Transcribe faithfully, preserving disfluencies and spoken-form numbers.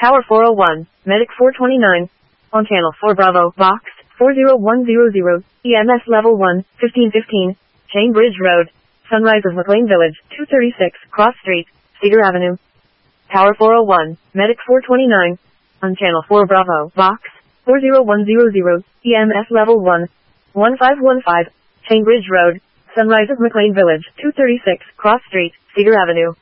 Tower four oh one, Medic four twenty-nine. On Channel four Bravo, Box four zero one zero zero, E M S Level one, fifteen fifteen, Chain Bridge Road, Sunrise of McLean Village, two thirty-six, Cross Street, Cedar Avenue. Tower four oh one, Medic four twenty-nine. On Channel four Bravo, Box four zero one zero zero, E M S Level one, one five one five, Chain Bridge Road, Sunrise of McLean Village, two thirty-six, Cross Street, Cedar Avenue.